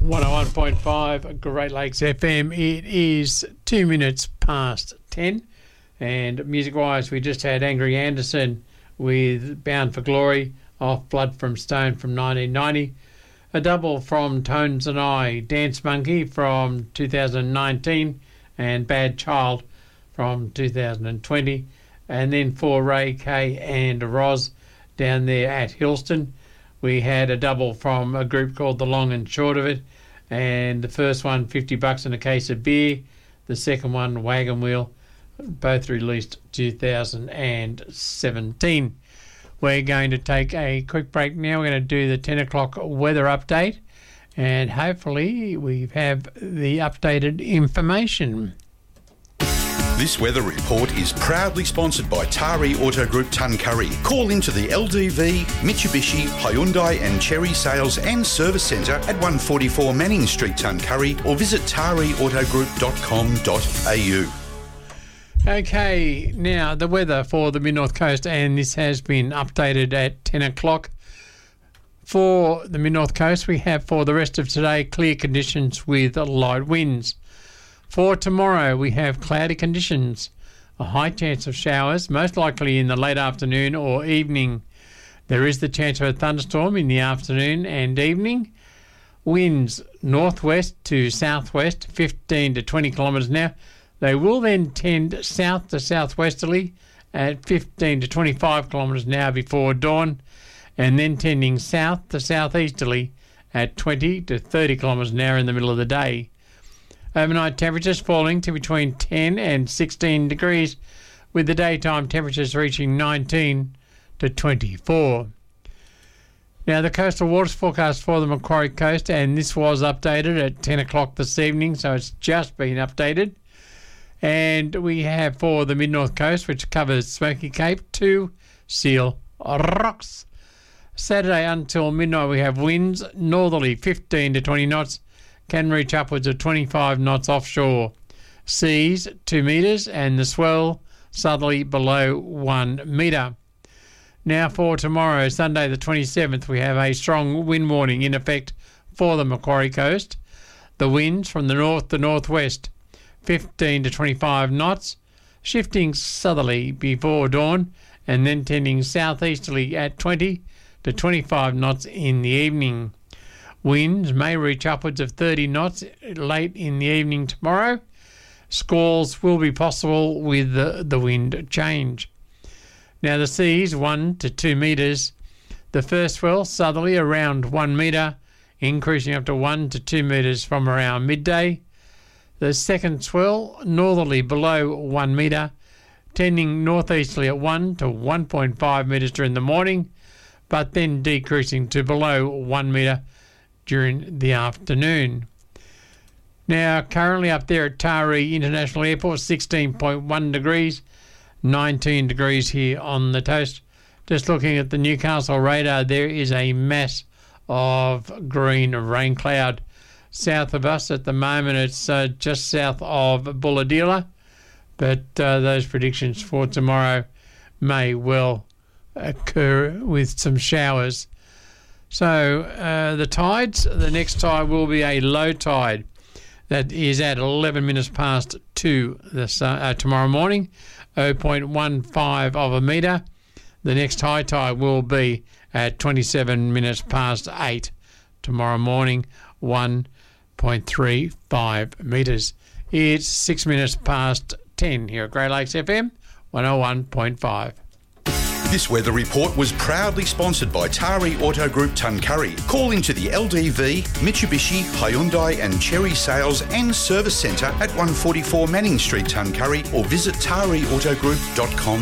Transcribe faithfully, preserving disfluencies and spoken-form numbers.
one oh one point five Great Lakes F M. It is two minutes past ten, and music-wise, we just had Angry Anderson with Bound for Glory off Blood from Stone from nineteen ninety. A double from Tones and I, Dance Monkey from two thousand nineteen, and Bad Child from two thousand twenty. And then for Ray Kay and Roz down there at Hillston, we had a double from a group called The Long and Short of It, and the first one, fifty bucks and a case of beer. The second one, Wagon Wheel, both released two thousand seventeen. We're going to take a quick break now. We're going to do the ten o'clock weather update, and hopefully we have the updated information. This weather report is proudly sponsored by Tari Auto Group Tuncurry. Call into the L D V, Mitsubishi, Hyundai and Cherry Sales and Service Centre at one forty-four Manning Street, Tuncurry, or visit tari auto group dot com dot a u. Okay, now the weather for the Mid-North Coast, and this has been updated at ten o'clock. For the Mid-North Coast, we have for the rest of today clear conditions with light winds. For tomorrow, we have cloudy conditions, a high chance of showers, most likely in the late afternoon or evening. There is the chance of a thunderstorm in the afternoon and evening. Winds northwest to southwest, fifteen to twenty kilometres an hour. They will then tend south to southwesterly at fifteen to twenty-five kilometres an hour before dawn, and then tending south to southeasterly at twenty to thirty kilometres an hour in the middle of the day. Overnight temperatures falling to between ten and sixteen degrees, with the daytime temperatures reaching nineteen to twenty-four. Now, the coastal waters forecast for the Macquarie Coast, and this was updated at ten o'clock this evening, so it's just been updated. And we have for the Mid-North Coast, which covers Smoky Cape to Seal Rocks. Saturday until midnight, we have winds northerly fifteen to twenty knots, can reach upwards of twenty-five knots offshore. Seas two metres, and the swell southerly below one metre. Now for tomorrow, Sunday the twenty-seventh, we have a strong wind warning in effect for the Macquarie Coast. The winds from the north to northwest, fifteen to twenty-five knots, shifting southerly before dawn, and then tending southeasterly at twenty to twenty-five knots in the evening. Winds may reach upwards of thirty knots late in the evening tomorrow. Squalls will be possible with the, the wind change. Now the seas one to two metres. The first swell southerly around one metre, increasing up to one to two metres from around midday. The second swell northerly below one metre, tending northeasterly at one to one point five metres during the morning, but then decreasing to below one metre during the afternoon. Now, currently up there at Taree International Airport, sixteen point one degrees, nineteen degrees here on the coast. Just looking at the Newcastle radar, there is a mass of green rain cloud. South of us at the moment, it's uh, just south of Bulahdelah, but uh, those predictions for tomorrow may well occur with some showers. So uh, the tides, the next tide will be a low tide. That is at eleven minutes past two this, uh, tomorrow morning, zero point one five of a metre. The next high tide will be at twenty-seven minutes past eight tomorrow morning, one point three five metres. It's six minutes past ten here at Great Lakes F M, one oh one point five. This weather report was proudly sponsored by Tari Auto Group Tuncurry. Call into the L D V, Mitsubishi, Hyundai and Cherry Sales and Service Centre at one forty-four Manning Street, Tuncurry, or visit tari auto group dot com